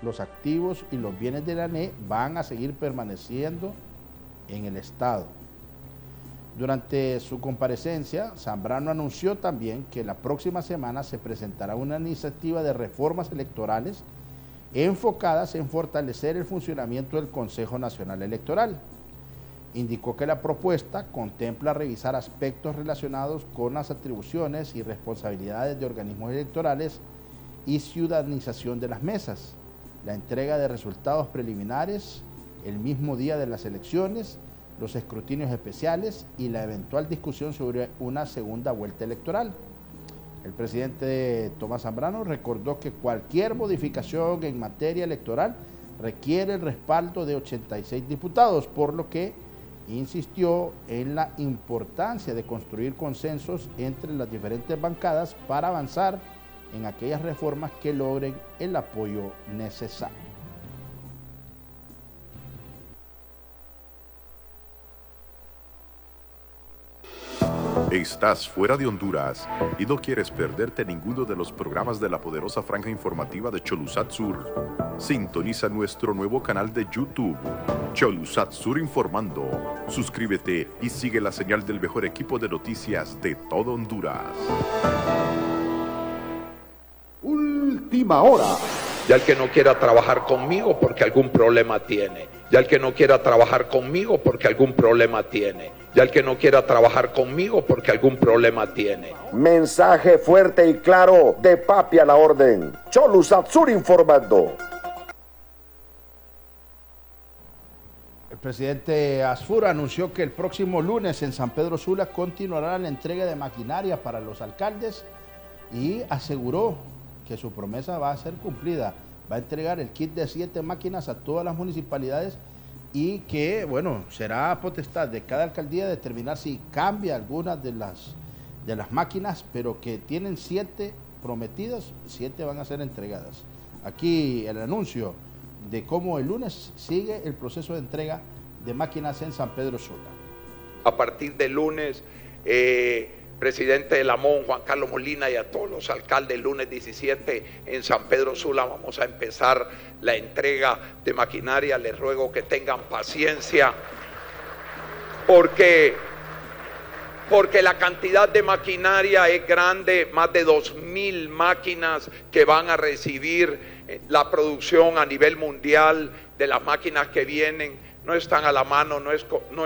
los activos y los bienes de la ANE van a seguir permaneciendo en el Estado. Durante su comparecencia, Zambrano anunció también que la próxima semana se presentará una iniciativa de reformas electorales enfocadas en fortalecer el funcionamiento del Consejo Nacional Electoral. Indicó que la propuesta contempla revisar aspectos relacionados con las atribuciones y responsabilidades de organismos electorales y ciudadanización de las mesas, la entrega de resultados preliminares el mismo día de las elecciones, los escrutinios especiales y la eventual discusión sobre una segunda vuelta electoral. El presidente Tomás Zambrano recordó que cualquier modificación en materia electoral requiere el respaldo de 86 diputados, por lo que insistió en la importancia de construir consensos entre las diferentes bancadas para avanzar en aquellas reformas que logren el apoyo necesario. Estás fuera de Honduras y no quieres perderte ninguno de los programas de la poderosa franja informativa de Cholusat Sur. Sintoniza nuestro nuevo canal de YouTube, Cholusat Sur Informando. Suscríbete y sigue la señal del mejor equipo de noticias de todo Honduras. Última hora. Ya el que no quiera trabajar conmigo porque algún problema tiene. Ya el que no quiera trabajar conmigo porque algún problema tiene. Ya el que no quiera trabajar conmigo porque algún problema tiene. Mensaje fuerte y claro de Papi a la orden. Cholusat Sur Informando. El presidente Asfur anunció que el próximo lunes en San Pedro Sula continuará la entrega de maquinaria para los alcaldes y aseguró que su promesa va a ser cumplida. Va a entregar el kit de 7 máquinas a todas las municipalidades y que, bueno, será potestad de cada alcaldía determinar si cambia algunas de las máquinas, pero que tienen 7 prometidas, 7 van a ser entregadas. Aquí el anuncio de cómo el lunes sigue el proceso de entrega de máquinas en San Pedro Sula. A partir del lunes, presidente de la MON, Juan Carlos Molina, y a todos los alcaldes, el lunes 17 en San Pedro Sula vamos a empezar la entrega de maquinaria. Les ruego que tengan paciencia porque la cantidad de maquinaria es grande, más de 2.000 máquinas que van a recibir la producción a nivel mundial de las máquinas que vienen. No están a la mano, no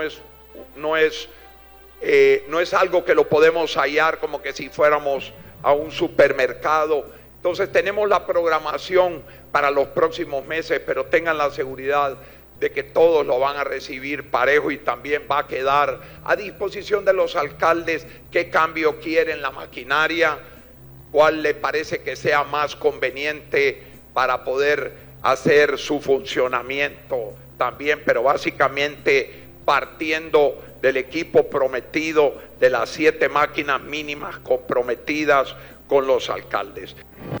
es algo que lo podemos hallar como que si fuéramos a un supermercado. Entonces tenemos la programación para los próximos meses, pero tengan la seguridad de que todos lo van a recibir parejo y también va a quedar a disposición de los alcaldes qué cambio quieren la maquinaria, cuál le parece que sea más conveniente para poder hacer su funcionamiento también, pero básicamente partiendo del equipo prometido de las 7 máquinas mínimas comprometidas con los alcaldes.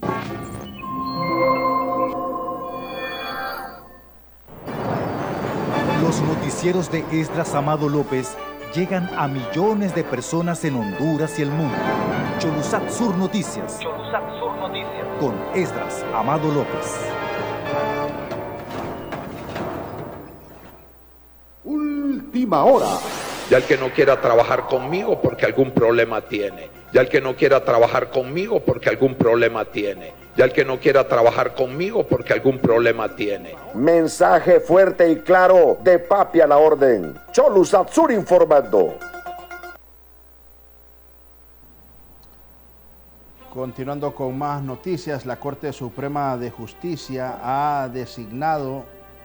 Los noticieros de Esdras Amado López llegan a millones de personas en Honduras y el mundo. Cholusat Sur Noticias. Cholusat Sur Noticias. Con Esdras Amado López. Última hora. Ya el que no quiera trabajar conmigo porque algún problema tiene. Ya el que no quiera trabajar conmigo porque algún problema tiene. Ya el que no quiera trabajar conmigo porque algún problema tiene. Mensaje fuerte y claro de Papi a la orden. Cholusat Sur Informando. Continuando con más noticias, la Corte Suprema de Justicia ha designado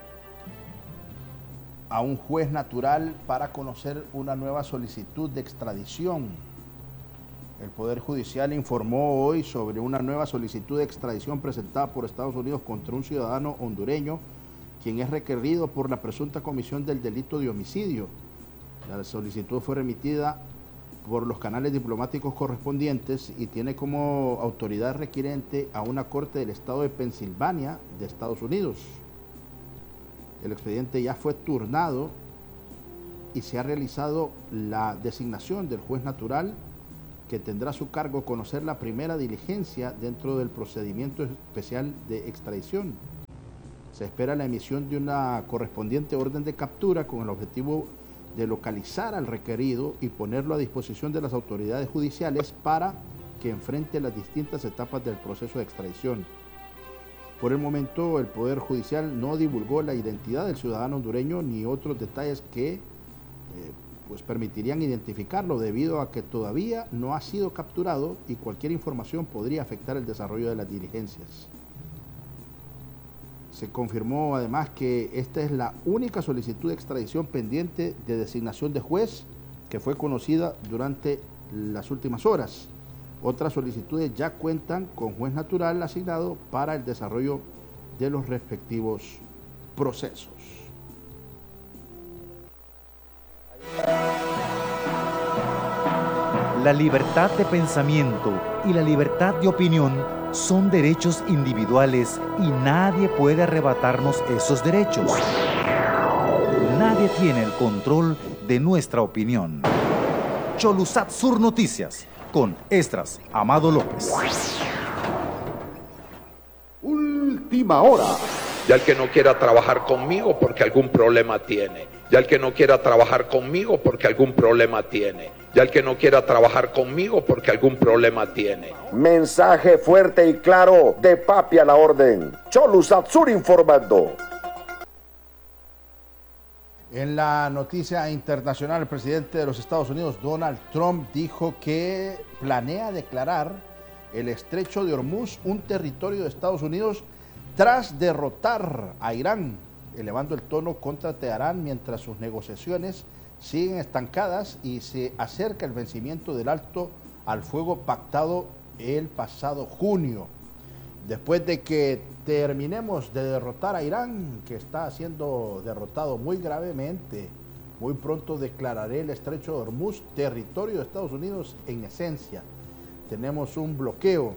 a un juez natural para conocer una nueva solicitud de extradición. El Poder Judicial informó hoy sobre una nueva solicitud de extradición presentada por Estados Unidos contra un ciudadano hondureño, quien es requerido por la presunta comisión del delito de homicidio. La solicitud fue remitida por los canales diplomáticos correspondientes y tiene como autoridad requirente a una corte del estado de Pensilvania de Estados Unidos. El expediente ya fue turnado y se ha realizado la designación del juez natural que tendrá a su cargo conocer la primera diligencia dentro del procedimiento especial de extradición. Se espera la emisión de una correspondiente orden de captura con el objetivo de localizar al requerido y ponerlo a disposición de las autoridades judiciales para que enfrente las distintas etapas del proceso de extradición. Por el momento, el Poder Judicial no divulgó la identidad del ciudadano hondureño ni otros detalles que pues permitirían identificarlo, debido a que todavía no ha sido capturado y cualquier información podría afectar el desarrollo de las diligencias. Se confirmó además que esta es la única solicitud de extradición pendiente de designación de juez que fue conocida durante las últimas horas. Otras solicitudes ya cuentan con juez natural asignado para el desarrollo de los respectivos procesos. La libertad de pensamiento y la libertad de opinión son derechos individuales y nadie puede arrebatarnos esos derechos. Nadie tiene el control de nuestra opinión. Cholusat Sur Noticias, con Esdras Amado López. Última hora. Ya el que no quiera trabajar conmigo porque algún problema tiene. Ya el que no quiera trabajar conmigo porque algún problema tiene. Ya el que no quiera trabajar conmigo porque algún problema tiene. Mensaje fuerte y claro de Papi a la orden. Cholusat Sur informando. En la noticia internacional, el presidente de los Estados Unidos, Donald Trump, dijo que planea declarar el estrecho de Hormuz un territorio de Estados Unidos tras derrotar a Irán, elevando el tono contra Teherán mientras sus negociaciones siguen estancadas y se acerca el vencimiento del alto al fuego pactado el pasado junio. Después de que terminemos de derrotar a Irán, que está siendo derrotado muy gravemente, muy pronto declararé el estrecho de Hormuz territorio de Estados Unidos en esencia. Tenemos un bloqueo.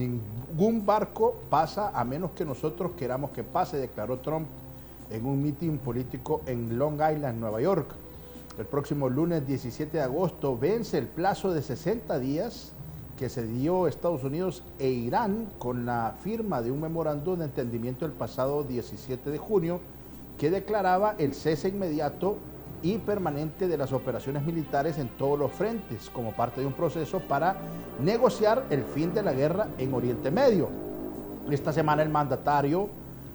Ningún barco pasa a menos que nosotros queramos que pase, declaró Trump en un mitin político en Long Island, Nueva York. El próximo lunes 17 de agosto vence el plazo de 60 días que se dio Estados Unidos e Irán con la firma de un memorándum de entendimiento el pasado 17 de junio que declaraba el cese inmediato y permanente de las operaciones militares en todos los frentes como parte de un proceso para negociar el fin de la guerra en Oriente Medio. Esta semana el mandatario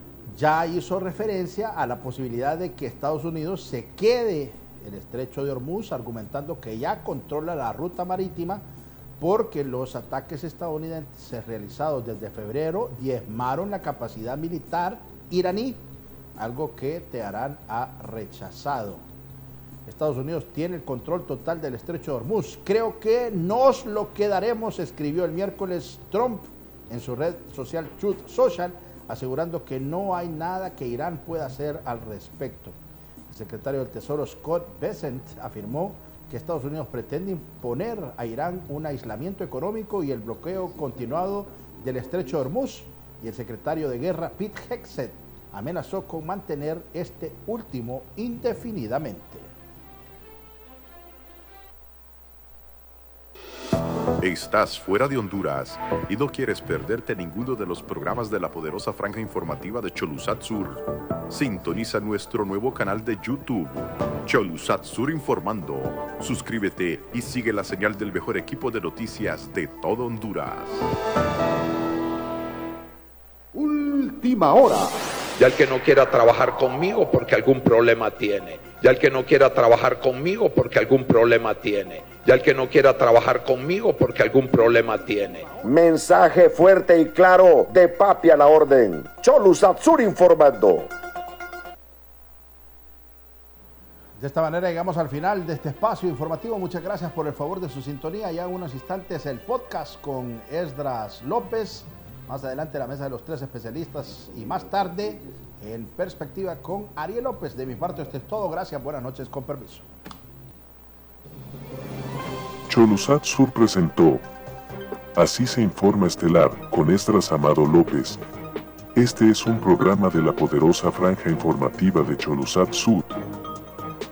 ya hizo referencia a la posibilidad de que Estados Unidos se quede el estrecho de Hormuz, argumentando que ya controla la ruta marítima porque los ataques estadounidenses realizados desde febrero diezmaron la capacidad militar iraní, algo que Teherán ha rechazado. Estados Unidos tiene el control total del estrecho de Hormuz. Creo que nos lo quedaremos, escribió el miércoles Trump en su red social Truth Social, asegurando que no hay nada que Irán pueda hacer al respecto. El secretario del Tesoro Scott Bessent afirmó que Estados Unidos pretende imponer a Irán un aislamiento económico y el bloqueo continuado del estrecho de Hormuz, y el secretario de Guerra Pete Hegseth amenazó con mantener este último indefinidamente. Estás fuera de Honduras y no quieres perderte ninguno de los programas de la poderosa franja informativa de Cholusat Sur. Sintoniza nuestro nuevo canal de YouTube, Cholusat Sur Informando. Suscríbete y sigue la señal del mejor equipo de noticias de todo Honduras. Última hora. Ya el que no quiera trabajar conmigo porque algún problema tiene. Ya el que no quiera trabajar conmigo porque algún problema tiene. Ya el que no quiera trabajar conmigo porque algún problema tiene. Mensaje fuerte y claro de Papi a la orden. Cholusat Sur informando. De esta manera llegamos al final de este espacio informativo. Muchas gracias por el favor de su sintonía. Ya en unos instantes el podcast con Esdras López. Más adelante la mesa de los tres especialistas y más tarde en perspectiva con Ariel López. De mi parte esto es todo. Gracias, buenas noches, con permiso. Cholusat Sur presentó Así se informa estelar con Esdras Amado López. Este es un programa de la poderosa franja informativa de Cholusat Sur.